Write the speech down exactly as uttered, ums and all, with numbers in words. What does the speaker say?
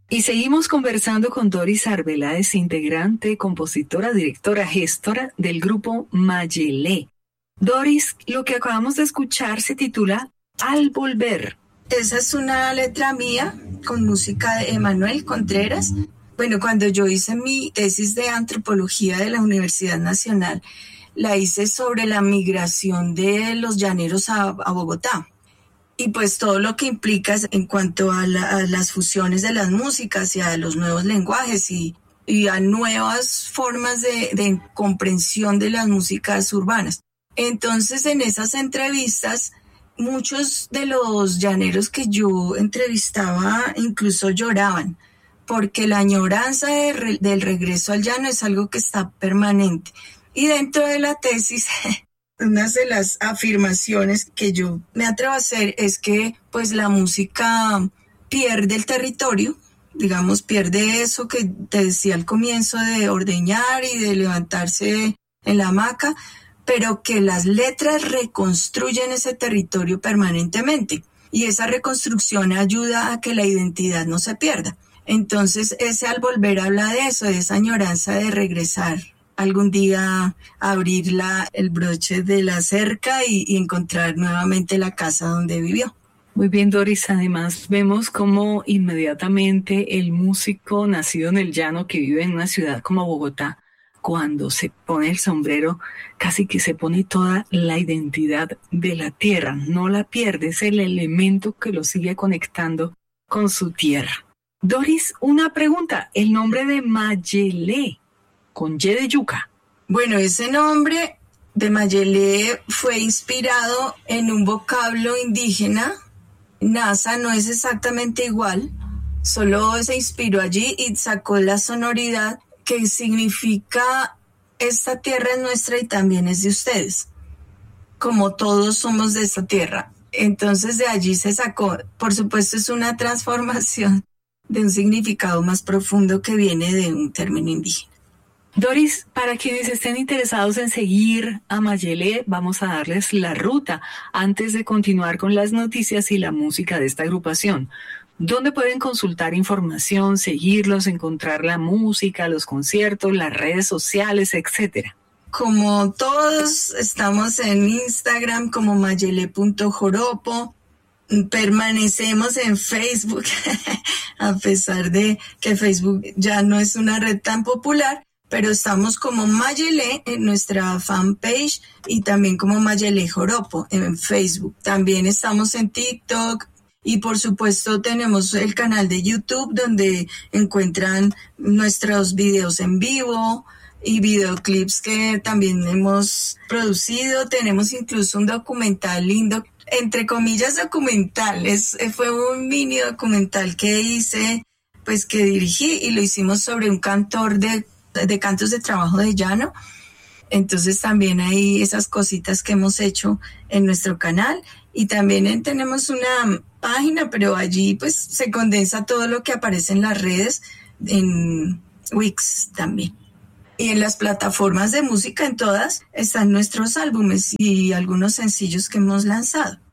Y seguimos conversando con Doris Arbeláez, integrante, compositora, directora, gestora del grupo Mayelé. Doris, lo que acabamos de escuchar se titula Al Volver. Esa es una letra mía con música de Emanuel Contreras. Bueno, cuando yo hice mi tesis de antropología de la Universidad Nacional, la hice sobre la migración de los llaneros a, a Bogotá. Y pues todo lo que implica en cuanto a, la, a las fusiones de las músicas y a los nuevos lenguajes y, y a nuevas formas de, de comprensión de las músicas urbanas. Entonces, en esas entrevistas, muchos de los llaneros que yo entrevistaba incluso lloraban, porque la añoranza de re, del regreso al llano es algo que está permanente. Y dentro de la tesis, una de las afirmaciones que yo me atrevo a hacer es que pues la música pierde el territorio, digamos, pierde eso que te decía al comienzo de ordeñar y de levantarse en la hamaca, pero que las letras reconstruyen ese territorio permanentemente y esa reconstrucción ayuda a que la identidad no se pierda. Entonces ese Al Volver habla de eso, de esa añoranza de regresar algún día, a abrir la, el broche de la cerca y, y encontrar nuevamente la casa donde vivió. Muy bien, Doris. Además, vemos cómo inmediatamente el músico nacido en el llano que vive en una ciudad como Bogotá, cuando se pone el sombrero, casi que se pone toda la identidad de la tierra, no la pierde, es el elemento que lo sigue conectando con su tierra. Doris, una pregunta, el nombre de Mayelé, con Y de yuca. Bueno, ese nombre de Mayelé fue inspirado en un vocablo indígena. Nasa no es exactamente igual, solo se inspiró allí y sacó la sonoridad que significa esta tierra es nuestra y también es de ustedes, como todos somos de esta tierra. Entonces de allí se sacó, por supuesto es una transformación de un significado más profundo que viene de un término indígena. Doris, para quienes estén interesados en seguir a Mayelé, vamos a darles la ruta antes de continuar con las noticias y la música de esta agrupación. ¿Dónde pueden consultar información, seguirlos, encontrar la música, los conciertos, las redes sociales, etcétera? Como todos, estamos en Instagram como mayele punto joropo. Permanecemos en Facebook, a pesar de que Facebook ya no es una red tan popular, pero estamos como Mayelé en nuestra fanpage y también como Mayelé Joropo en Facebook. También estamos en TikTok y por supuesto tenemos el canal de YouTube donde encuentran nuestros videos en vivo y videoclips que también hemos producido. Tenemos incluso un documental lindo, entre comillas documental, es, fue un mini documental que hice, pues que dirigí y lo hicimos sobre un cantor de de cantos de trabajo de llano. Entonces también hay esas cositas que hemos hecho en nuestro canal y también en, tenemos una página, pero allí pues se condensa todo lo que aparece en las redes, en Wix también. Y en las plataformas de música, en todas, están nuestros álbumes y algunos sencillos que hemos lanzado.